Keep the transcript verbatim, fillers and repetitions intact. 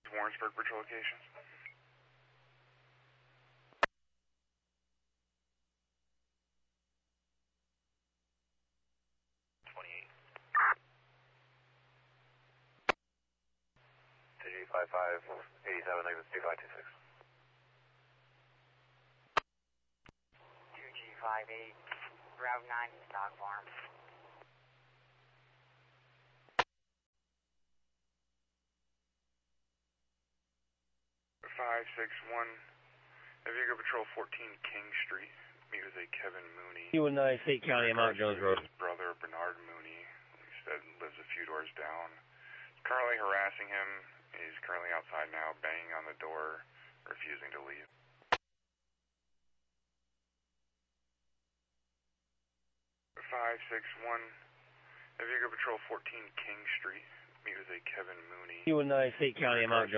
Warrensburg Patrol locations. twenty-eight. two G five five eighty-seven, negative two five two six. two G five eight, Route nine, Stock Farm. five six one, Navigo Patrol fourteen King Street. Meet with a Kevin Mooney. U nine State County, Mount Jones Road. His brother, Bernard Mooney, he said lives a few doors down. Currently harassing him. He's currently outside now, banging on the door, refusing to leave. five six one, Navigo Patrol fourteen King Street. Meet with a Kevin Mooney. U nine State County, Mount Jones.